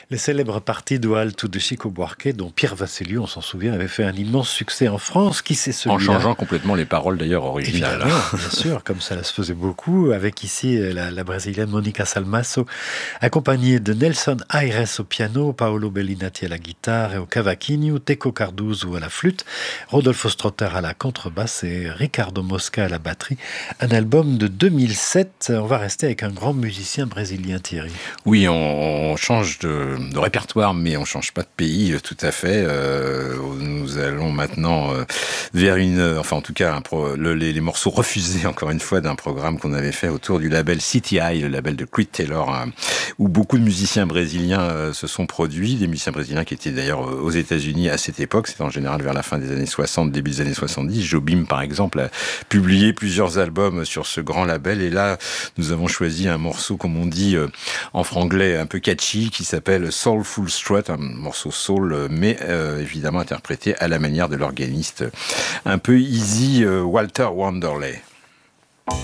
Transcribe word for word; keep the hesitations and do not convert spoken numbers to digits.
Les célèbres parties do Alto de Chico Buarque, dont Pierre Vassiliou, on s'en souvient, avait fait un immense succès en France. Qui c'est celui-là? En changeant complètement les paroles d'ailleurs originales. Évidemment, bien sûr, comme ça, se faisait beaucoup, avec ici la, la brésilienne Monica Salmaso, accompagnée de Nelson Aires au piano, Paolo Bellinati à la guitare et au cavaquinho, Teco Cardozo à la flûte, Rodolfo Strotter à la contrebasse et Ricardo Mosca à la batterie. Un album de deux mille sept. On va rester avec un grand musicien brésilien, Thierry. Oui, on, on change de, de répertoire, mais on change pas de pays, tout à fait. Euh, nous allons maintenant euh, vers une, enfin en tout cas, un pro, le, les, les morceaux refusés, encore une fois, d'un programme qu'on avait fait autour du label C T I, le label de Creed Taylor, hein, où beaucoup de musiciens brésiliens euh, se sont produits, des musiciens brésiliens qui étaient d'ailleurs aux États-Unis à cette époque. C'était en général vers la fin des années soixante, début des années soixante-dix. Jobim, par exemple, a publié plusieurs albums sur ce grand label, et là, nous avons choisi un morceau, comme on dit euh, en franglais, un peu catchy, qui s'appelle Soulful Strut, un morceau soul, mais euh, évidemment interprété à la manière de l'organiste un peu easy euh, Walter Wanderley.